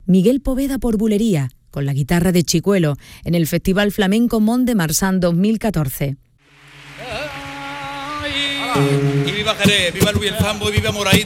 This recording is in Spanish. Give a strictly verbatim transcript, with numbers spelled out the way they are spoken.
Miguel Poveda por Bulería, con la guitarra de Chicuelo, en el Festival Flamenco Mont de Marsan dos mil catorce. Y viva Jerez, viva Luis el Fambo y viva Moraí.